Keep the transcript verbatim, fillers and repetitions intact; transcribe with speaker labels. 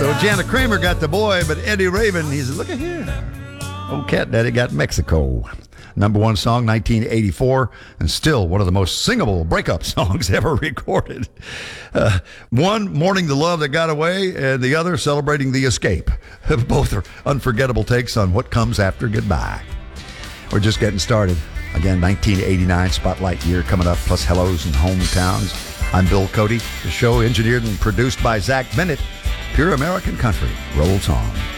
Speaker 1: So Jana Kramer got the boy, but Eddie Raven, he's, look at here. Old Cat Daddy got Mexico. Number one song, nineteen eighty-four, and still one of the most singable breakup songs ever recorded. Uh, one, mourning the love that got away, and the other, celebrating the escape. Both are unforgettable takes on what comes after goodbye. We're just getting started. Again, nineteen eighty-nine Spotlight year coming up, plus hellos and hometowns. I'm Bill Cody. The show engineered and produced by Zach Bennett. Pure American Country rolls on.